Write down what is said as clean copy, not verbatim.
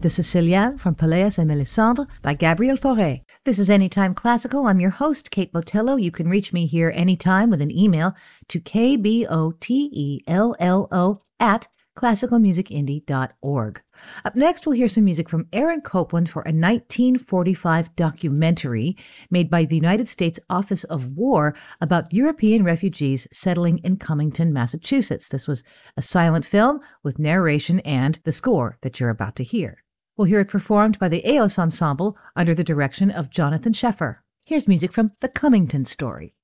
de Sicilienne from Pelléas and Melisandre by Gabriel Fauré. This is Anytime Classical. I'm your host, Kate Botello. You can reach me here anytime with an email to kbotello@classicalmusicindie.org. Up next, we'll hear some music from Aaron Copland for a 1945 documentary made by the United States Office of War about European refugees settling in Cummington, Massachusetts. This was a silent film with narration and the score that you're about to hear. We'll hear it performed by the Eos Ensemble under the direction of Jonathan Sheffer. Here's music from The Cummington Story.